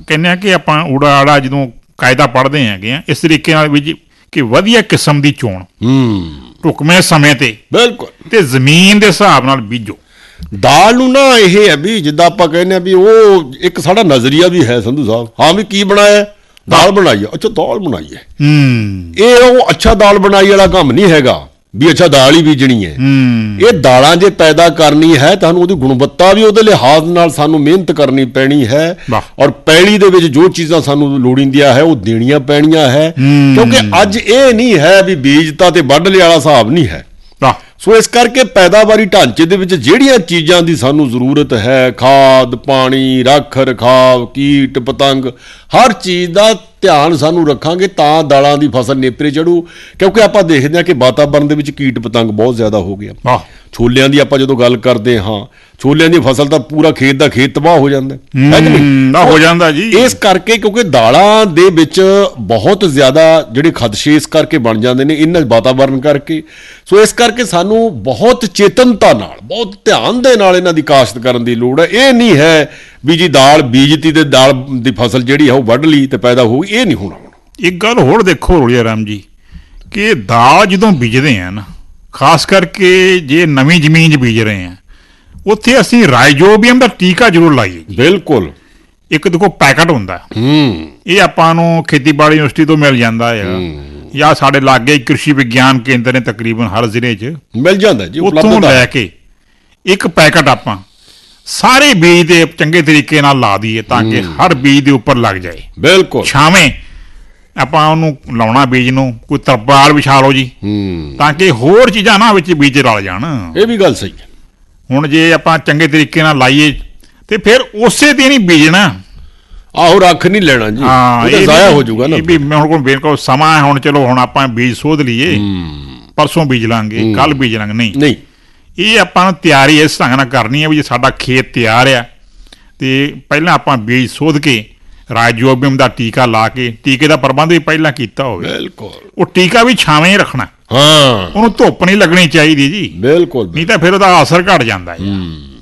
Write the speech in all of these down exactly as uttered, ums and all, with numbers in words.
ਕਹਿੰਦੇ ਆ ਕਿ ਆਪਾਂ ਊੜਾ ਆੜਾ ਜਦੋਂ ਕਾਇਦਾ ਪੜ੍ਹਦੇ ਹੈਗੇ ਆ ਇਸ ਤਰੀਕੇ ਨਾਲ ਵੀ ਕਿ ਵਧੀਆ ਕਿਸਮ ਦੀ ਚੋਣ ਢੁਕਵੇਂ ਸਮੇਂ ਤੇ ਬਿਲਕੁਲ ਤੇ ਜ਼ਮੀਨ ਦੇ ਹਿਸਾਬ ਨਾਲ ਬੀਜੋ। ਦਾਲ ਨੂੰ ਨਾ ਇਹ ਹੈ ਵੀ ਜਿੱਦਾਂ ਆਪਾਂ ਕਹਿੰਦੇ ਆ ਵੀ ਉਹ ਇੱਕ ਸਾਡਾ ਨਜ਼ਰੀਆ ਵੀ ਹੈ ਸੰਧੂ ਸਾਹਿਬ, ਹਾਂ ਵੀ ਕੀ ਬਣਾਇਆ ਦਾਲ ਬਣਾਈ ਹੈ, ਅੱਛਾ ਦਾਲ ਬਣਾਈ ਹੈ, ਇਹ ਉਹ ਅੱਛਾ ਦਾਲ ਬਣਾਈ ਵਾਲਾ ਕੰਮ ਨਹੀਂ ਹੈਗਾ ਵੀ ਅੱਛਾ ਦਾਲ ਹੀ ਬੀਜਣੀ ਹੈ। ਇਹ ਦਾਲਾਂ ਜੇ ਪੈਦਾ ਕਰਨੀ ਹੈ ਤੁਹਾਨੂੰ ਉਹਦੀ ਗੁਣਵੱਤਾ ਵੀ ਉਹਦੇ ਲਿਹਾਜ਼ ਨਾਲ ਸਾਨੂੰ ਮਿਹਨਤ ਕਰਨੀ ਪੈਣੀ ਹੈ ਔਰ ਪੈਲੀ ਦੇ ਵਿੱਚ ਜੋ ਚੀਜ਼ਾਂ ਸਾਨੂੰ ਲੋੜੀਂਦੀਆਂ ਹੈ ਉਹ ਦੇਣੀਆਂ ਪੈਣੀਆਂ ਹੈ, ਕਿਉਂਕਿ ਅੱਜ ਇਹ ਨਹੀਂ ਹੈ ਵੀ ਬੀਜਤਾ ਤੇ ਵੱਢ ਲਿਆ ਵਾਲਾ ਹਿਸਾਬ ਨਹੀਂ ਹੈ। ਸੋ ਇਸ ਕਰਕੇ ਪੈਦਾਵਾਰੀ ਢਾਂਚੇ ਦੇ ਵਿੱਚ ਜਿਹੜੀਆਂ ਚੀਜ਼ਾਂ ਦੀ ਸਾਨੂੰ ਜ਼ਰੂਰਤ ਹੈ, ਖਾਦ ਪਾਣੀ ਰੱਖ ਰਖਾਵ ਕੀਟ ਪਤੰਗ ਹਰ ਚੀਜ਼ ਦਾ ਧਿਆਨ ਸਾਨੂੰ ਰੱਖਾਂਗੇ ਤਾਂ ਦਾਲਾਂ ਦੀ ਫਸਲ ਨੇਪਰੇ ਚੜੂ, ਕਿਉਂਕਿ ਆਪਾਂ ਦੇਖਦੇ ਹਾਂ ਕਿ ਵਾਤਾਵਰਨ ਦੇ ਵਿੱਚ ਕੀਟ ਪਤੰਗ ਬਹੁਤ ਜ਼ਿਆਦਾ ਹੋ ਗਿਆ। ਛੋਲਿਆਂ ਦੀ ਆਪਾਂ ਜਦੋਂ ਗੱਲ ਕਰਦੇ ਹਾਂ ਛੋਲਿਆਂ ਦੀ ਫਸਲ ਤਾਂ ਪੂਰਾ ਖੇਤ ਦਾ ਖੇਤ ਤਬਾਹ ਹੋ ਜਾਂਦਾ ਹੈ ਕਿ ਨਹੀਂ ਹੋ ਜਾਂਦਾ ਜੀ। ਇਸ ਕਰਕੇ ਕਿਉਂਕਿ ਦਾਲਾਂ ਦੇ ਵਿੱਚ ਬਹੁਤ ਜ਼ਿਆਦਾ ਜਿਹੜੇ ਖਦਸ਼ੇ ਇਸ ਕਰਕੇ ਬਣ ਜਾਂਦੇ ਨੇ ਇਹਨਾਂ ਵਾਤਾਵਰਨ ਕਰਕੇ। ਸੋ ਇਸ ਕਰਕੇ ਸਾਨੂੰ ਬਹੁਤ ਚੇਤਨਤਾ ਨਾਲ ਬਹੁਤ ਧਿਆਨ ਦੇ ਨਾਲ ਇਹਨਾਂ ਦੀ ਕਾਸ਼ਤ ਕਰਨ ਦੀ ਲੋੜ ਹੈ। ਇਹ ਨਹੀਂ ਹੈ ਵੀ ਜੀ ਦਾਲ ਬੀਜਤੀ ਤੇ ਦਾਲ ਦੀ ਫਸਲ ਜਿਹੜੀ ਆ ਉਹ ਵੱਢ ਲਈ ਤੇ ਪੈਦਾ ਹੋਊਗੀ, ਇਹ ਨਹੀਂ ਹੋਣਾ। ਇੱਕ ਗੱਲ ਹੋਰ ਦੇਖੋ ਰੋਲੀਆ ਰਾਮ ਜੀ ਕਿ ਦਾਲ ਜਦੋਂ ਬੀਜਦੇ ਆ ਨਾ ਖਾਸ ਕਰਕੇ ਜੇ ਨਵੀਂ ਜ਼ਮੀਨ 'ਚ ਬੀਜ ਰਹੇ ਆ ਉੱਥੇ ਅਸੀਂ ਰਾਈਜੋਬੀਅਮ ਦਾ ਟੀਕਾ ਜ਼ਰੂਰ ਲਾਈਏ। ਬਿਲਕੁਲ। ਇੱਕ ਦੇਖੋ ਪੈਕਟ ਹੁੰਦਾ ਇਹ ਆਪਾਂ ਨੂੰ ਖੇਤੀਬਾੜੀ ਯੂਨੀਵਰਸਿਟੀ ਤੋਂ ਮਿਲ ਜਾਂਦਾ ਹੈ ਜਾਂ ਸਾਡੇ ਲਾਗੇ ਕ੍ਰਿਸ਼ੀ ਵਿਗਿਆਨ ਕੇਂਦਰ ਨੇ ਤਕਰੀਬਨ ਹਰ ਜ਼ਿਲ੍ਹੇ 'ਚ ਮਿਲ ਜਾਂਦਾ ਜੀ, ਉੱਥੋਂ ਲੈ ਕੇ ਇੱਕ ਪੈਕਟ ਆਪਾਂ ਸਾਰੇ ਬੀਜ ਦੇ ਚੰਗੇ ਤਰੀਕੇ ਨਾਲ ਲਾ ਦਈਏ ਤਾਂ ਕਿ ਹਰ ਬੀਜ ਦੇ ਉੱਪਰ ਲੱਗ ਜਾਏ। ਬਿਲਕੁਲ। ਛਾਵੇਂ ਆਪਾਂ ਉਹਨੂੰ ਲਾਉਣਾ ਬੀਜ ਨੂੰ, ਕੋਈ ਤਰਪਾਲ ਵਿਛਾ ਲਓ ਜੀ ਤਾਂ ਕਿ ਹੋਰ ਚੀਜ਼ਾਂ ਨਾ ਵਿੱਚ ਬੀਜ ਰਲ ਜਾਣ। ਇਹ ਵੀ ਗੱਲ ਸਹੀ ਹੈ। ਹੁਣ ਜੇ ਆਪਾਂ ਚੰਗੇ ਤਰੀਕੇ ਨਾਲ ਲਾਈਏ ਤੇ ਫਿਰ ਉਸੇ ਦਿਨ ਹੀ ਬੀਜਣਾ। ਆਹੋ ਰੱਖ ਨਹੀਂ ਲੈਣਾ ਜੀ, ਇਹ ਜ਼ਾਇਆ ਹੋ ਜਾਊਗਾ ਨਾ। ਇਹ ਵੀ ਹੁਣ ਕੋਲ ਬਿਲਕੁਲ ਸਮਾਂ ਹੈ ਹੁਣ ਚਲੋ ਹੁਣ ਆਪਾਂ ਬੀਜ ਸੋਧ ਲਈਏ ਪਰਸੋਂ ਬੀਜ ਲਾਂਗੇ ਕੱਲ ਬੀਜ ਲਾਂਗੇ, ਨਹੀਂ ਨਹੀਂ ਇਹ ਆਪਾਂ ਨੂੰ ਤਿਆਰੀ ਇਸ ਢੰਗ ਨਾਲ ਕਰਨੀ ਹੈ ਵੀ ਜੇ ਸਾਡਾ ਖੇਤ ਤਿਆਰ ਆ ਤੇ ਪਹਿਲਾਂ ਆਪਾਂ ਬੀਜ ਸੋਧ ਕੇ ਰਾਈਜੋਬੀਅਮ ਦਾ ਟੀਕਾ ਲਾ ਕੇ ਟੀਕੇ ਦਾ ਪ੍ਰਬੰਧ ਵੀ ਪਹਿਲਾਂ ਕੀਤਾ ਹੋਵੇ। ਬਿਲਕੁਲ। ਉਹ ਟੀਕਾ ਵੀ ਛਾਵੇਂ ਰੱਖਣਾ, ਹਾਂ ਉਹਨੂੰ ਧੁੱਪ ਨਹੀਂ ਲੱਗਣੀ ਚਾਹੀਦੀ ਜੀ। ਬਿਲਕੁਲ। ਨਹੀਂ ਤਾਂ ਫਿਰ ਉਹਦਾ ਅਸਰ ਘਟ ਜਾਂਦਾ ਹੈ।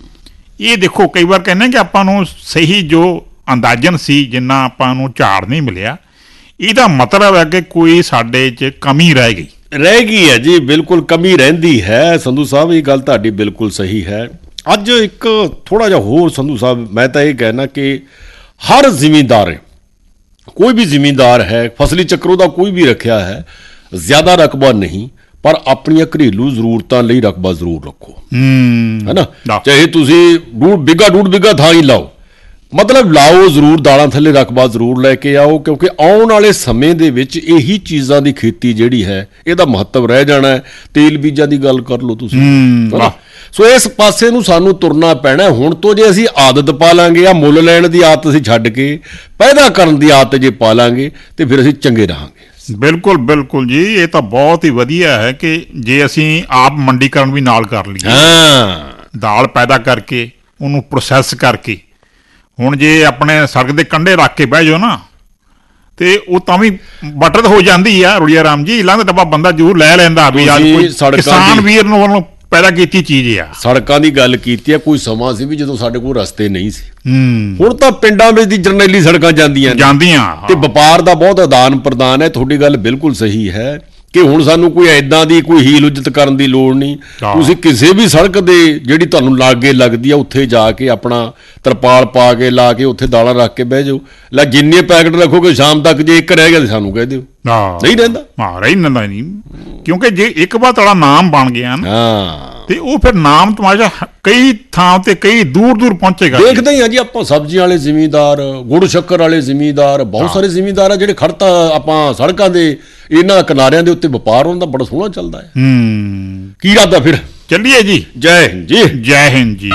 ਇਹ ਦੇਖੋ ਕਈ ਵਾਰ ਕਹਿੰਦੇ ਕਿ ਆਪਾਂ ਨੂੰ ਸਹੀ ਜੋ ਅੰਦਾਜ਼ਨ ਸੀ ਜਿੰਨਾ ਆਪਾਂ ਨੂੰ ਝਾੜ ਨਹੀਂ ਮਿਲਿਆ, ਇਹਦਾ ਮਤਲਬ ਹੈ ਕਿ ਕੋਈ ਸਾਡੇ 'ਚ ਕਮੀ ਰਹਿ ਗਈ ਰਹਿ ਗਈ ਹੈ ਜੀ। ਬਿਲਕੁਲ ਕਮੀ ਰਹਿੰਦੀ ਹੈ ਸੰਧੂ ਸਾਹਿਬ, ਇਹ ਗੱਲ ਤੁਹਾਡੀ ਬਿਲਕੁਲ ਸਹੀ ਹੈ। ਅੱਜ ਇੱਕ ਥੋੜ੍ਹਾ ਜਿਹਾ ਹੋਰ ਸੰਧੂ ਸਾਹਿਬ ਮੈਂ ਤਾਂ ਇਹ ਕਹਿਣਾ ਕਿ ਹਰ ਜ਼ਿਮੀਂਦਾਰ ਕੋਈ ਵੀ ਜ਼ਿਮੀਂਦਾਰ ਹੈ ਫਸਲੀ ਚੱਕਰ ਉਹਦਾ ਕੋਈ ਵੀ ਰੱਖਿਆ ਹੈ, ਜ਼ਿਆਦਾ ਰਕਬਾ ਨਹੀਂ ਪਰ ਆਪਣੀਆਂ ਘਰੇਲੂ ਜ਼ਰੂਰਤਾਂ ਲਈ ਰਕਬਾ ਜ਼ਰੂਰ ਰੱਖੋ, ਹੈ ਨਾ। ਚਾਹੇ ਤੁਸੀਂ ਡੂਢ ਬਿੱਗਾ ਡੂਢ ਬਿੱਗਾ ਥਾਂ ਹੀ ਲਾਓ, ਮਤਲਬ ਲਾਓ ਜ਼ਰੂਰ, ਦਾਲਾਂ ਥੱਲੇ ਰਕਬਾ ਜ਼ਰੂਰ ਲੈ ਕੇ ਆਓ, ਕਿਉਂਕਿ ਆਉਣ ਵਾਲੇ ਸਮੇਂ ਦੇ ਵਿੱਚ ਇਹੀ ਚੀਜ਼ਾਂ ਦੀ ਖੇਤੀ ਜਿਹੜੀ ਹੈ ਇਹਦਾ ਮਹੱਤਵ ਰਹਿ ਜਾਣਾ ਹੈ। ਤੇਲ ਬੀਜਾਂ ਦੀ ਗੱਲ ਕਰ ਲਓ ਤੁਸੀਂ, ਸੋ ਇਸ ਪਾਸੇ ਨੂੰ ਸਾਨੂੰ ਤੁਰਨਾ ਪੈਣਾ ਹੁਣ ਤੋਂ। ਜੇ ਅਸੀਂ ਆਦਤ ਪਾ ਲਾਂਗੇ ਆ ਮੁੱਲ ਲੈਣ ਦੀ ਆਦਤ ਅਸੀਂ ਛੱਡ ਕੇ ਪੈਦਾ ਕਰਨ ਦੀ ਆਦਤ ਜੇ ਪਾ ਲਾਂਗੇ ਤੇ ਫਿਰ ਅਸੀਂ ਚੰਗੇ ਰਹਾਂਗੇ। ਬਿਲਕੁਲ ਬਿਲਕੁਲ ਜੀ, ਇਹ ਤਾਂ ਬਹੁਤ ਹੀ ਵਧੀਆ ਹੈ ਕਿ ਜੇ ਅਸੀਂ ਆਪ ਮੰਡੀਕਰਨ ਵੀ ਨਾਲ ਕਰ ਲਈਏ, ਹਾਂ ਦਾਲ ਪੈਦਾ ਕਰਕੇ ਉਹਨੂੰ ਪ੍ਰੋਸੈਸ ਕਰਕੇ। ਹੁਣ ਜੇ ਆਪਣੇ ਸੜਕ ਦੇ ਕੰਢੇ ਰੱਖ ਕੇ ਬਹਿ ਜਾਓ ਨਾ ਤੇ ਉਹ ਤਾਂ ਵੀ ਬਟਰ ਹੋ ਜਾਂਦੀ ਆ ਰੁੜੀਆ ਰਾਮ ਜੀ, ਲੰਘ ਡੱਬਾ ਬੰਦਾ ਜ਼ਰੂਰ ਲੈ ਲੈਂਦਾ ਵੀ ਕਿਸਾਨ ਵੀਰ ਨੂੰ ਉਹਨੂੰ ਪੈਦਾ ਕੀਤੀ ਚੀਜ਼ ਆ। ਸੜਕਾਂ ਦੀ ਗੱਲ ਕੀਤੀ ਆ, ਕੋਈ ਸਮਾਂ ਸੀ ਵੀ ਜਦੋਂ ਸਾਡੇ ਕੋਲ ਰਸਤੇ ਨਹੀਂ ਸੀ, ਹੁਣ ਤਾਂ ਪਿੰਡਾਂ ਵਿੱਚ ਦੀ ਜਰਨੈਲੀ ਸੜਕਾਂ ਜਾਂਦੀਆਂ ਜਾਂਦੀਆਂ ਤੇ ਵਪਾਰ ਦਾ ਬਹੁਤ ਆਦਾਨ ਪ੍ਰਦਾਨ ਹੈ। ਤੁਹਾਡੀ ਗੱਲ ਬਿਲਕੁਲ ਸਹੀ ਹੈ ਕਿ ਹੁਣ ਸਾਨੂੰ ਕੋਈ ਐਦਾਂ ਦੀ ਕੋਈ ਹੀਲ ਉੱਜਤ ਕਰਨ ਦੀ ਲੋੜ ਨਹੀਂ। ਤੁਸੀਂ ਕਿਸੇ ਵੀ ਸੜਕ ਦੇ ਜਿਹੜੀ ਤੁਹਾਨੂੰ ਲਾਗੇ ਲੱਗਦੀ ਆ ਉੱਥੇ ਜਾ ਕੇ ਆਪਣਾ ਤਰਪਾਲ ਪਾ ਕੇ ਲਾ ਕੇ ਉੱਥੇ ਦਾਲਾਂ ਰੱਖ ਕੇ ਬਹਿ ਜਾਓ। ਲੈ ਜਿੰਨੇ ਪੈਕਟ ਰੱਖੋਗੇ ਸ਼ਾਮ ਤੱਕ ਜੇ ਇੱਕ ਰਹਿ ਗਿਆ ਤਾਂ ਸਾਨੂੰ ਕਹਿ ਦਿਓ, ਨਹੀਂ ਰਹਿੰਦਾ। ਹਾਂ ਰਹਿ ਜਾਂਦਾ ਨਹੀਂ, ਕਿਉਂਕਿ ਜੇ ਇੱਕ ਵਾਰ ਤੁਹਾਡਾ ਨਾਮ ਬਣ ਗਿਆ ਨਾ ਤੇ ਉਹ ਫਿਰ ਨਾਮ ਤੁਹਾਡਾ ਕਈ ਥਾਂ ਤੇ ਕਈ ਦੂਰ ਦੂਰ ਪਹੁੰਚੇਗਾ। ਦੇਖਦੇ ਹੀ ਆ ਜੀ ਆਪਾਂ ਸਬਜ਼ੀਆਂ ਵਾਲੇ ਜ਼ਿਮੀਂਦਾਰ, ਗੁੜ ਸ਼ੱਕਰ ਵਾਲੇ ਜ਼ਿਮੀਂਦਾਰ, ਬਹੁਤ ਸਾਰੇ ਜ਼ਿਮੀਂਦਾਰ ਆ ਜਿਹੜੇ ਖੜਤਾ ਆਪਾਂ ਸੜਕਾਂ ਦੇ ਇਹਨਾਂ ਕਿਨਾਰਿਆਂ ਦੇ ਉੱਤੇ ਵਪਾਰ ਉਹਨਾਂ ਦਾ ਬੜਾ ਸੋਹਣਾ ਚੱਲਦਾ ਹੈ। ਹੂੰ, ਕੀ ਇਰਾਦਾ ਫਿਰ? ਚੱਲੀਏ ਜੀ। ਜੈ ਹਿੰਦ ਜੀ। ਜੈ ਹਿੰਦ ਜੀ।